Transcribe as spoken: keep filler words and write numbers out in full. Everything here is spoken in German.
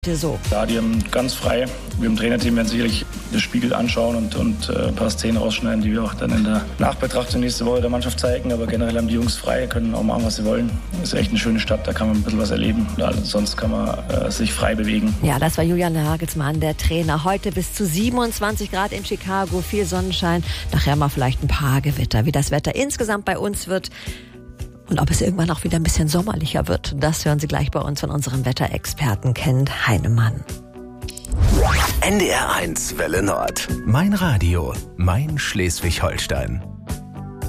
So. Stadion ganz frei. Wir im Trainerteam werden sicherlich das Spiegel anschauen und, und äh, ein paar Szenen rausschneiden, die wir auch dann in der Nachbetrachtung nächste Woche der Mannschaft zeigen. Aber generell haben die Jungs frei, können auch machen, was sie wollen. Es ist echt eine schöne Stadt, da kann man ein bisschen was erleben. Ja, sonst kann man äh, sich frei bewegen. Ja, das war Julian Nagelsmann, der Trainer. Heute bis zu siebenundzwanzig Grad in Chicago, viel Sonnenschein. Nachher mal vielleicht ein paar Gewitter. Wie das Wetter insgesamt bei uns wird und ob es irgendwann auch wieder ein bisschen sommerlicher wird, das hören Sie gleich bei uns von unserem Wetterexperten Kent Heinemann. N D R eins Welle Nord. Mein Radio, mein Schleswig-Holstein.